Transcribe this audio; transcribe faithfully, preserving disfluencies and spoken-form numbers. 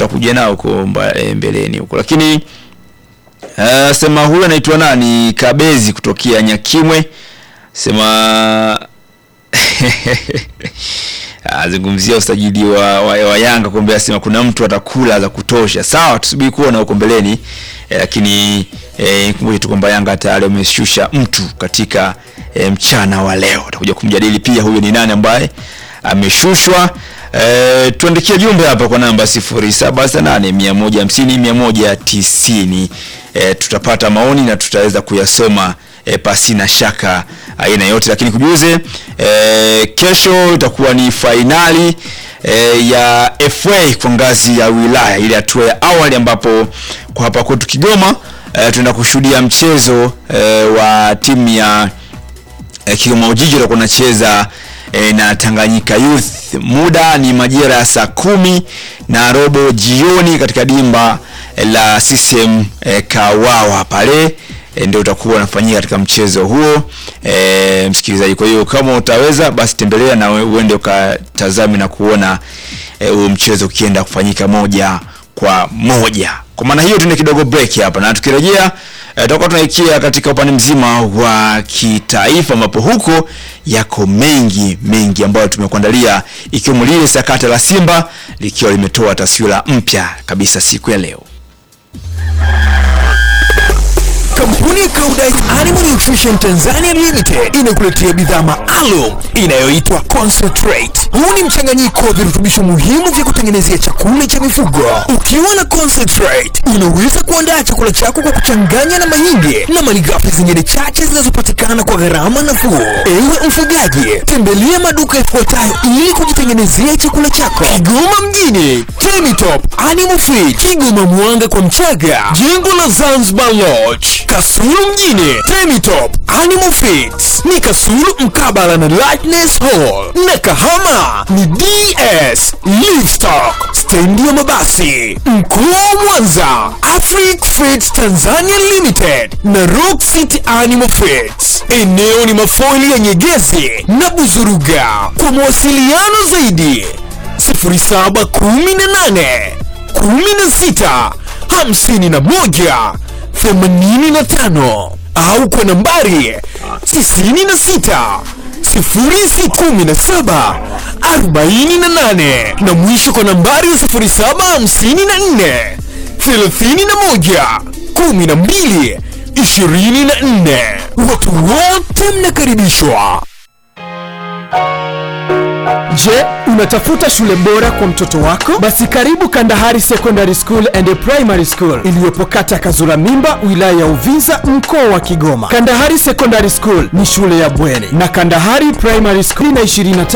tutakuja nao huko mbeleni huko. Lakini uh, sema huyu anaitwa nani, Kabezi kutokea Nyakimwe, sema azungumzia usajili wa, wa, wa Yanga kumbe, asema kuna mtu atakula za kutosha. Sawa, tusubiri kuona huko mbeleni. E, lakini e, kumbuke tu kwamba Yanga tayari ameshusha mtu katika e, mchana wa leo. Tutakuja kumjadili pia huyo ni nani ambaye ameshushwa. E, tuandikie jumbe hapa kwa namba sifuri saba nane moja hamsini mia moja tisini. E, tutapata maoni na tutaweza kuyasoma e, pasi na shaka aina yote. Lakini kujuze e, kesho itakuwa ni finali e, ya F A kwa ngazi ya wilaya, ile hatua ya awali, ambapo kwa hapa kwetu Kigoma e, tunaenda kushuhudia mchezo e, wa timu ya e, Kigoma Ujiji itakuwa inacheza e, na Tanganyika Youth. Muda ni majira ya saa kumi na robo jioni katika dimba e, la C C M e, Kawawa pale. E, ndio utakuwa unafanyia katika mchezo huo e, msikilizaji. Kwa hiyo kama utaweza basi tembelea na uende ukatazame na kuona huo e, mchezo ukienda kufanyika moja kwa moja. Kwa maana hiyo tuende kidogo break hapa, na tukirejea e, tutakuwa tunaikia katika upande mzima wa kitaifa, ambapo huko yako mengi mengi ambayo tumekuandalia, ikiwemo lile sakata la Simba likiwa limetoa taswira mpya kabisa siku ya leo. Kampuni ya Koudijt Animal Nutrition Tanzania Limited inakuletea bidhaa maalum inayoitwa Concentrate. Huu ni mchanganyiko wa virutubisho muhimu vya kutengenezea chakula cha mifugo. Ukiwa na Concentrate, unaweza kuandaa chakula chako kwa kuchanganya na mahindi na malighafi zingine chache zinazopatikana kwa gharama nafuu. Ewe mfugaji, tembelea maduka yafuatayo ili kujitengenezea chakula chako: Kigoma mjini, Temitop Animal Feed, Kigoma Mwanga kwa Mchaga, jengo la Zanzibar Lodge. Kasulu mjini, Temitop Animal Feeds ni Kasulu mkabala na Lightness Hall. Na Kahama ni D S Livestock, stendi ya mabasi. Mkoa Mwanza, Afric Feeds Tanzania Limited na Rock City Animal Feeds. Eneo ni Mafoili ya Nyegezi na Buzuruga. Kwa mawasiliano zaidi sifuri saba kumi na nane kumi na sita hamsini na moja themanini na tano au kwa nambari tisini na sita sifuri kumi na saba arobaini na nane, na mwisho kwa nambari ya sifuri saba hamsini na nne thelathini na moja kumi na mbili ishirini na nne. Watu wote mnakaribishwa. Je, unatafuta shule bora kwa mtoto wako? Basi karibu Kandahari Secondary School and Primary School iliyopo kata Kazura Mimba, wilaya ya Uvinza, mkoa wa Kigoma. Kandahari Secondary School ni shule ya bweni na Kandahari Primary School na ishirini na